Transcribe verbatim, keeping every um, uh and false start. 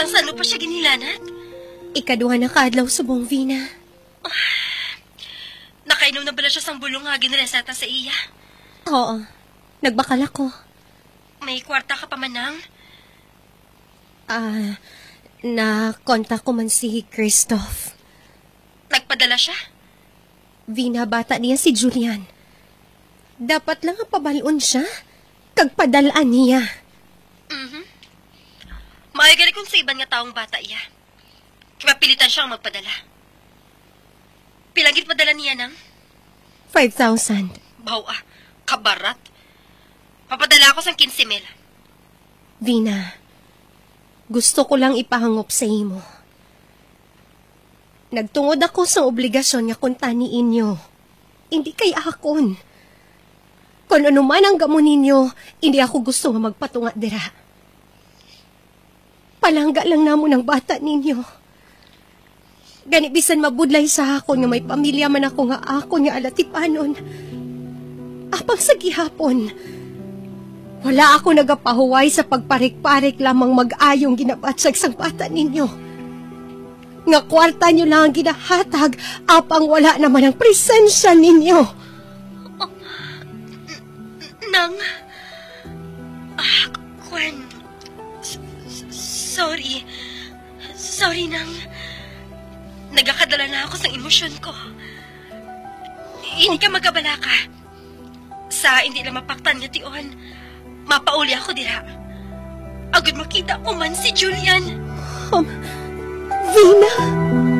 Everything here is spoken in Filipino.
Sang saan pa siya ginilanat? Ikaduha na kaadlaw subong, Vina. Nakainom na bala siya sang bulong nga ginreseta sa iya? Oo, nagbakal ako. May kwarta ka pa manang? Ah, na-contact ko man si Christoph. Nagpadala siya? Vina, bata niya si Julian. Dapat lang ang pabalon siya. Kagpadalaan niya. Mhm. Maagali kung sa iban nga taong bata iya. Kipapilitan siyang magpadala. Pilagit padala niya ng? five thousand. Baw ah, kabarat. Papadala ako sang fifteen mil. Vina, gusto ko lang ipahangop sa imo. Nagtungod ako sa obligasyon nga kuntani inyo. Hindi kay akon. Kung ano man ang gamon ninyo, hindi ako gusto nga magpatunga dira. Palangga lang namo ng bata ninyo. Gani bisan mabudlay sa akon nga may pamilya man ako nga akon nga alatipanon. Apang sa gihapon, wala ako nagapahuway sa pagparik-parik lamang mag-ayong ginabatsag sang bata ninyo. Nga kwarta nyo lang ang ginahatag, apang wala naman ang presensya ninyo. Nang... Ah, Gwen... Sorry. Sorry, Nang. Nagakadala na ako sa emosyon ko. Hindi ka magabala ka. Sa hindi lang mapaktan niya tion, mapauli ako dira. Agad makita ko man si Julian. Um, Vina...